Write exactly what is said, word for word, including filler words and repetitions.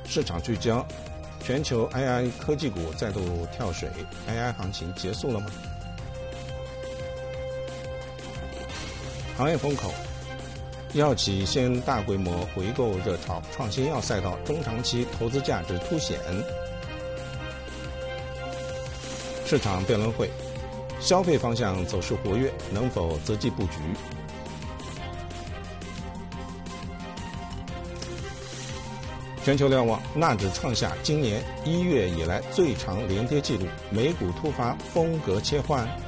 市场聚焦，全球 A I 科技股再度跳水 ，A I 行情结束了吗？行业风口，医药企现大规模回购热潮，创新药赛道中长期投资价值凸显。市场辩论会，消费方向走势活跃，能否择机布局？全球瞭望，纳指创下今年一月以来最长连跌纪录，美股突发风格切换。